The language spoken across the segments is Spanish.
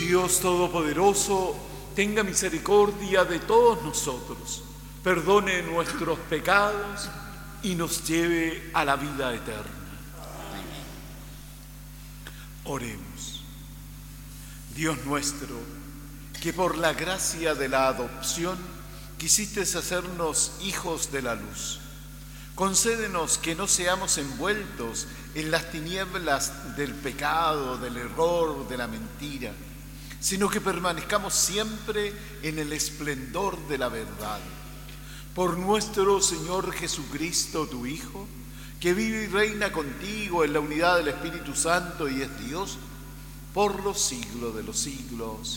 Dios Todopoderoso, tenga misericordia de todos nosotros, perdone nuestros pecados y nos lleve a la vida eterna. Oremos. Dios nuestro, que por la gracia de la adopción quisiste hacernos hijos de la luz, concédenos que no seamos envueltos en las tinieblas del pecado, del error, de la mentira, sino que permanezcamos siempre en el esplendor de la verdad. Por nuestro Señor Jesucristo, tu Hijo, que vive y reina contigo en la unidad del Espíritu Santo y es Dios, por los siglos de los siglos.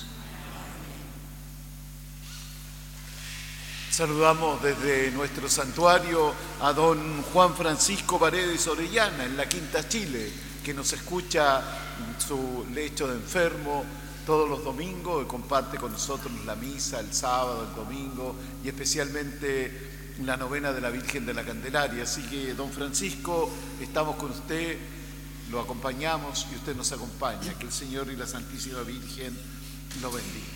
Saludamos desde nuestro santuario a don Juan Francisco Paredes Orellana, en la Quinta Chile, que nos escucha en su lecho de enfermo todos los domingos y comparte con nosotros la misa el sábado, el domingo y especialmente la novena de la Virgen de la Candelaria. Así que, don Francisco, estamos con usted, lo acompañamos y usted nos acompaña. Que el Señor y la Santísima Virgen lo bendiga.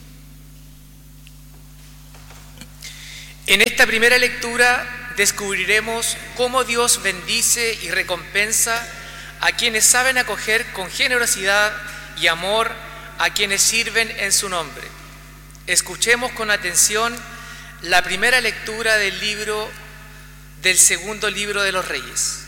En esta primera lectura descubriremos cómo Dios bendice y recompensa a quienes saben acoger con generosidad y amor a quienes sirven en su nombre. Escuchemos con atención la primera lectura del segundo libro de los Reyes.